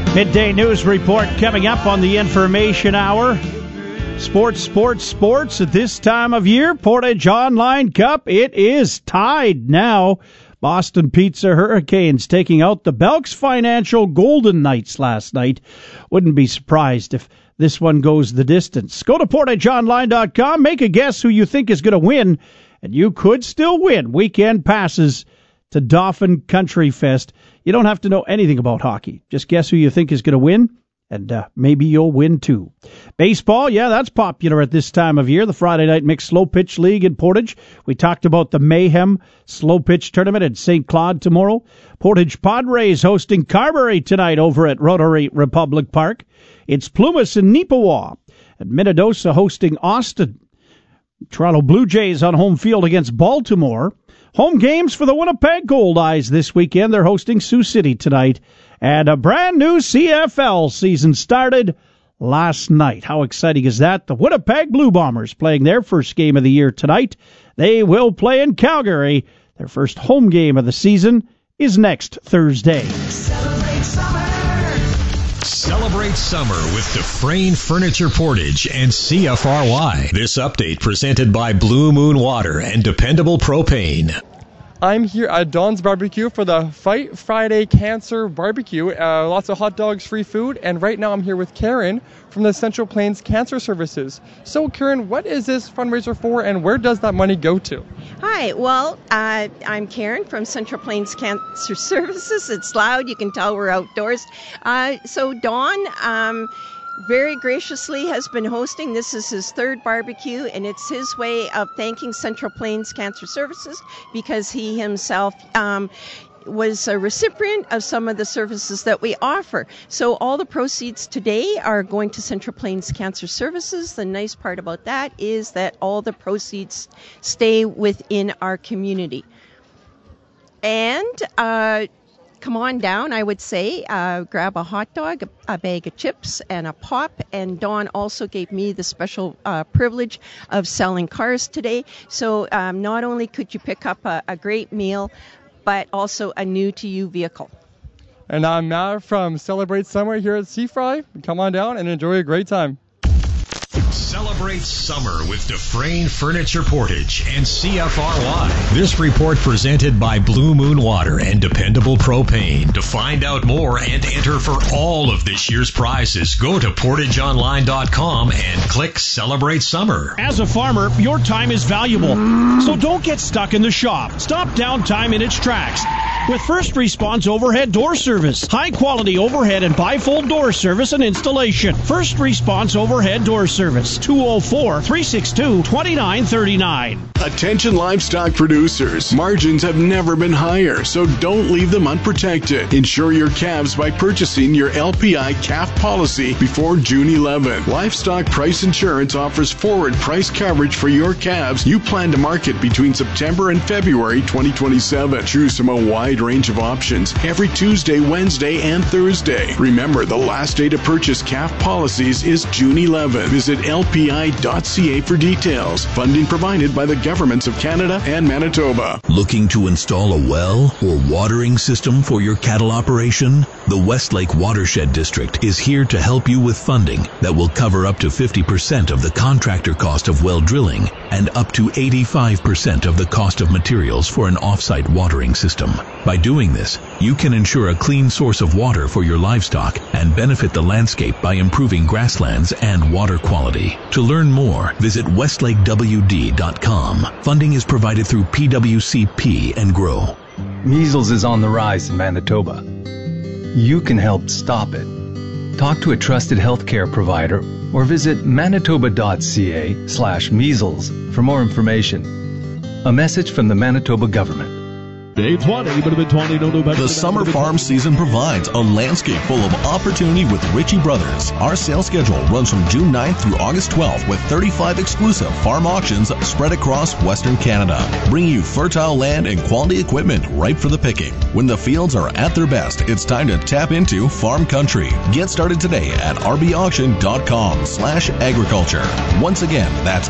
Midday news report coming up on the Information Hour. Sports at this time of year. Portage Online Cup. It is tied now. Boston Pizza Hurricanes taking out the Belks Financial Golden Knights last night. Wouldn't be surprised if this one goes the distance. Go to PortageOnline.com. Make a guess who you think is going to win, and you could still win weekend passes to Dauphin Country Fest. You don't have to know anything about hockey. Just guess who you think is going to win, and maybe you'll win too. Baseball, yeah, that's popular at this time of year. The Friday Night Mixed Slow Pitch League in Portage. We talked about the Mayhem Slow Pitch Tournament at St. Claude tomorrow. Portage Padres hosting Carberry tonight over at Rotary Republic Park. It's Plumas and Neepawa. And Minnedosa hosting Austin. Toronto Blue Jays on home field against Baltimore. Home games for the Winnipeg Gold Eyes this weekend. They're hosting Sioux City tonight. And a brand new CFL season started last night. How exciting is that? The Winnipeg Blue Bombers playing their first game of the year tonight. They will play in Calgary. Their first home game of the season is next Thursday. Celebrate summer with Dufresne Furniture Portage and CFRY. This update presented by Blue Moon Water and Dependable Propane. I'm here at Don's Barbecue for the Fight Friday Cancer Barbecue. Lots of hot dogs, free food, and right now I'm here with Karen from the Central Plains Cancer Services. So Karen, what is this fundraiser for and where does that money go to? Hi, well, I'm Karen from Central Plains Cancer Services. It's loud, you can tell we're outdoors. So Don very graciously has been hosting. This is his third barbecue, and it's his way of thanking Central Plains Cancer Services because he himself was a recipient of some of the services that we offer. So all the proceeds today are going to Central Plains Cancer Services. The nice part about that is that all the proceeds stay within our community. And come on down, I would say. Grab a hot dog, a bag of chips, and a pop. And Dawn also gave me the special privilege of selling cars today. So not only could you pick up a great meal, but also a new-to-you vehicle. And I'm Matt from Celebrate Summer here at Seafry. Come on down and enjoy a great time. Celebrate summer with Dufresne Furniture Portage and CFRY. This report presented by Blue Moon Water and Dependable Propane. To find out more and enter for all of this year's prizes, go to PortageOnline.com and click Celebrate Summer. As a farmer, your time is valuable, so don't get stuck in the shop. Stop downtime in its tracks with First Response Overhead Door Service. High-quality overhead and bifold door service and installation. First Response Overhead Door Service, 204-362-2939. Attention livestock producers. Margins have never been higher, so don't leave them unprotected. Insure your calves by purchasing your LPI calf policy before June 11. Livestock Price Insurance offers forward price coverage for your calves you plan to market between September and February 2027. Choose from a wide range of options every Tuesday, Wednesday, and Thursday. Remember, the last day to purchase calf policies is June 11. Visit lpi.ca for details. Funding provided by the governments of Canada and Manitoba. Looking to install a well or watering system for your cattle operation? The Westlake Watershed District is here to help you with funding that will cover up to 50% of the contractor cost of well drilling and up to 85% of the cost of materials for an off-site watering system. By doing this, you can ensure a clean source of water for your livestock and benefit the landscape by improving grasslands and water quality. To learn more, visit westlakewd.com. Funding is provided through PWCP and GROW. Measles is on the rise in Manitoba. You can help stop it. Talk to a trusted healthcare provider or visit manitoba.ca/measles for more information. A message from the Manitoba government. The summer farm season provides a landscape full of opportunity with Ritchie Brothers. Our sales schedule runs from June 9th through August 12th with 35 exclusive farm auctions spread across Western Canada, bringing you fertile land and quality equipment ripe for the picking. When the fields are at their best, it's time to tap into farm country. Get started today at rbauction.com/agriculture. Once again, that's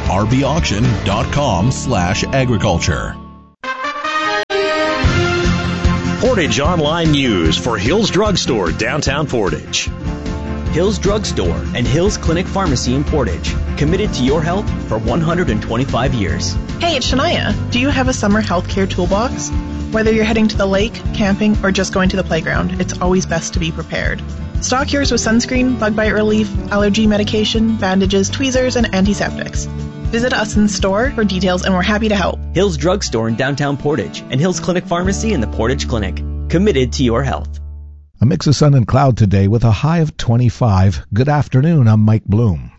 rbauction.com/agriculture. Portage Online News for Hills Drug Store, downtown Portage. Hills Drug Store and Hills Clinic Pharmacy in Portage. Committed to your health for 125 years. Hey, it's Shania. Do you have a summer healthcare toolbox? Whether you're heading to the lake, camping, or just going to the playground, it's always best to be prepared. Stock yours with sunscreen, bug bite relief, allergy medication, bandages, tweezers, and antiseptics. Visit us in store for details, and we're happy to help. Hills Drug Store in downtown Portage and Hills Clinic Pharmacy in the Portage Clinic. Committed to your health. A mix of sun and cloud today with a high of 25. Good afternoon, I'm Mike Bloom.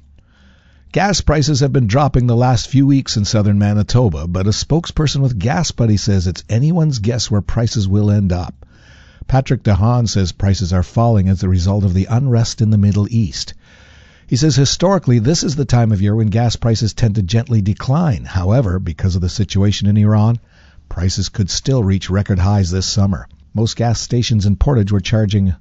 Gas prices have been dropping the last few weeks in southern Manitoba, but a spokesperson with Gas Buddy says it's anyone's guess where prices will end up. Patrick DeHaan says prices are falling as a result of the unrest in the Middle East. He says historically this is the time of year when gas prices tend to gently decline. However, because of the situation in Iran, prices could still reach record highs this summer. Most gas stations in Portage were charging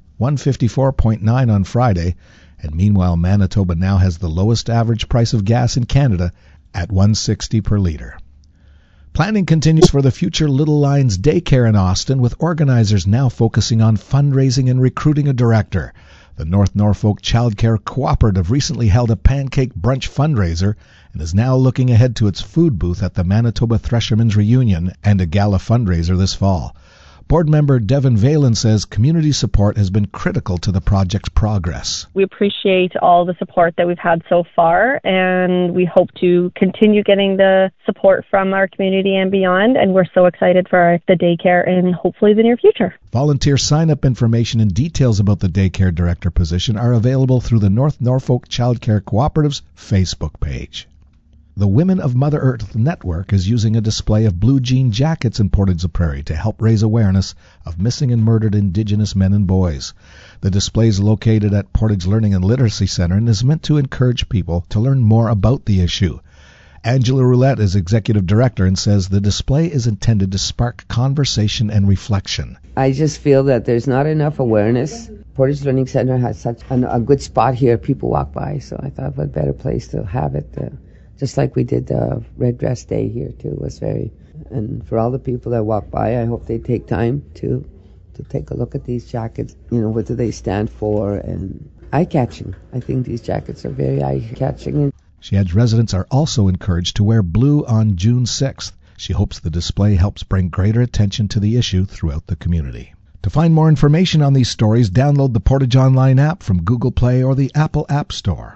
$154.9 on Friday, and meanwhile Manitoba now has the lowest average price of gas in Canada at $1.60 per litre. Planning continues for the future Little Lions Daycare in Austin, with organizers now focusing on fundraising and recruiting a director. The North Norfolk Child Care Cooperative recently held a pancake brunch fundraiser and is now looking ahead to its food booth at the Manitoba Threshermen's Reunion and a gala fundraiser this fall. Board member Devin Valen says community support has been critical to the project's progress. We appreciate all the support that we've had so far, and we hope to continue getting the support from our community and beyond, and we're so excited for the daycare in hopefully the near future. Volunteer sign-up information and details about the daycare director position are available through the North Norfolk Child Care Cooperative's Facebook page. The Women of Mother Earth Network is using a display of blue jean jackets in Portage-la-Prairie to help raise awareness of missing and murdered Indigenous men and boys. The display is located at Portage Learning and Literacy Center and is meant to encourage people to learn more about the issue. Angela Roulette is executive director and says the display is intended to spark conversation and reflection. I just feel that there's not enough awareness. Portage Learning Center has such a good spot here. People walk by, so I thought what better place to have it. Just like we did the Red Dress Day here, too. It was very... And for all the people that walk by, I hope they take time to take a look at these jackets. You know, what do they stand for? And eye-catching. I think these jackets are very eye-catching. She adds residents are also encouraged to wear blue on June 6th. She hopes the display helps bring greater attention to the issue throughout the community. To find more information on these stories, download the Portage Online app from Google Play or the Apple App Store.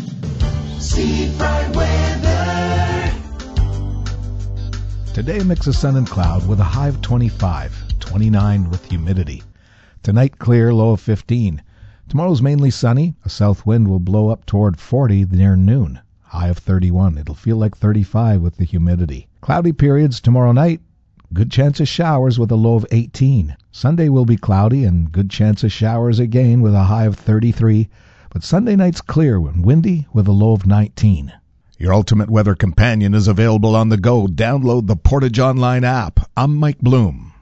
Seafront weather. Today a mix of sun and cloud with a high of 25, 29 with humidity. Tonight clear, low of 15. Tomorrow's mainly sunny. A south wind will blow up toward 40 near noon. High of 31. It'll feel like 35 with the humidity. Cloudy periods tomorrow night. Good chance of showers with a low of 18. Sunday will be cloudy and good chance of showers again with a high of 33. But Sunday night's clear and windy with a low of 19. Your ultimate weather companion is available on the go. Download the Portage Online app. I'm Mike Bloom.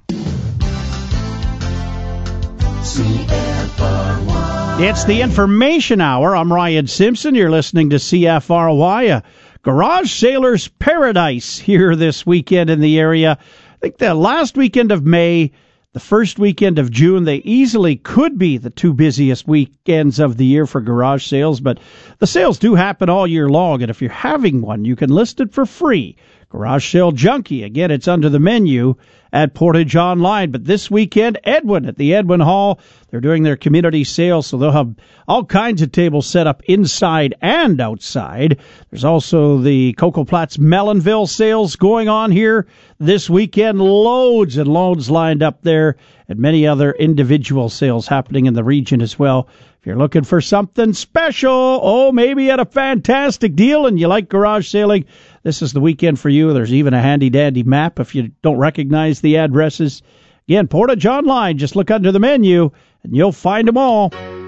It's the Information Hour. I'm Ryan Simpson. You're listening to CFRY. A garage sailor's paradise here this weekend in the area. I think the last weekend of May, the first weekend of June, they easily could be the two busiest weekends of the year for garage sales, but the sales do happen all year long, and if you're having one, you can list it for free. Garage Sale Junkie, again, it's under the menu at Portage Online, but this weekend, Edwin at the Edwin Hall, they're doing their community sales, so they'll have all kinds of tables set up inside and outside. There's also the Cocoa Platts Mellonville sales going on here this weekend. Loads and loads lined up there, and many other individual sales happening in the region as well. If you're looking for something special, maybe at a fantastic deal and you like garage sailing, this is the weekend for you. There's even a handy-dandy map if you don't recognize the addresses. Again, Portage Online, just look under the menu and you'll find them all.